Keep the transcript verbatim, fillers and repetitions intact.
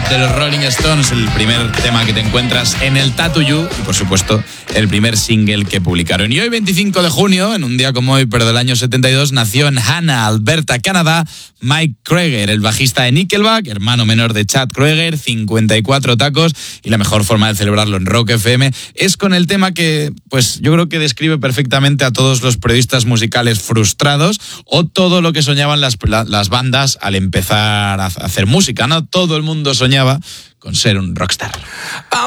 de los Rolling Stones, el primer tema que te encuentras en el Tattoo You y, por supuesto, el primer single que publicaron. Y hoy, veinticinco de junio, en un día como hoy, pero del año setenta y dos, nació en Hanna, Alberta, Canadá, Mike Krieger, el bajista de Nickelback, hermano menor de Chad Kroeger, cincuenta y cuatro tacos, y la mejor forma de celebrarlo en Rock F M es con el tema que, pues, yo creo que describe perfectamente a todos los periodistas musicales frustrados o todo lo que soñaban las, las bandas al empezar a hacer música, ¿no? Todo el mundo soñaba con ser un rockstar.